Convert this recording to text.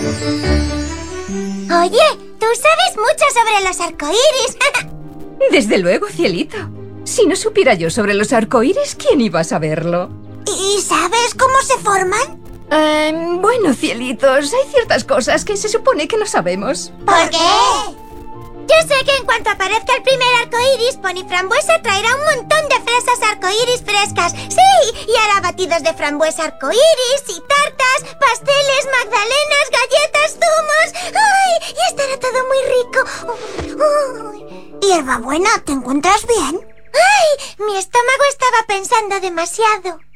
Oye, tú sabes mucho sobre los arcoíris. Desde luego, cielito. Si no supiera yo sobre los arcoíris, ¿quién iba a saberlo? ¿Y sabes cómo se forman? Bueno, cielitos, hay ciertas cosas que se supone que no sabemos. ¿Por qué? Yo sé que en cuanto aparezca el primer arcoíris, Pony Frambuesa traerá un montón de fresas arcoíris frescas. ¡Sí! Y hará batidos de frambuesa arcoíris y tartas, pasteles, magdalenas, galletas, zumos. ¡Ay! Y estará todo muy rico. Hierbabuena, ¿te encuentras bien? ¡Ay! Mi estómago estaba pensando demasiado.